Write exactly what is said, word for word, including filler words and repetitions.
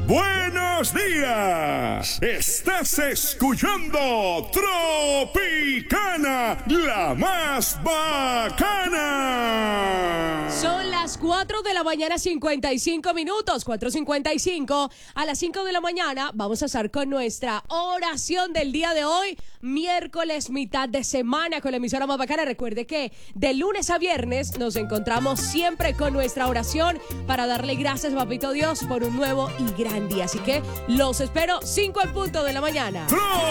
Buenos días. Estás escuchando Tropicana, la más bacana. Son las cuatro de la mañana, cincuenta y cinco minutos, cuatro cincuenta y cinco. A las cinco de la mañana vamos a estar con nuestra oración del día de hoy, miércoles, mitad de semana, con la emisora más bacana. Recuerde que de lunes a viernes nos encontramos siempre con nuestra oración para darle gracias, papito Dios, por un nuevo y gran día. Así que los espero cinco en punto de la mañana.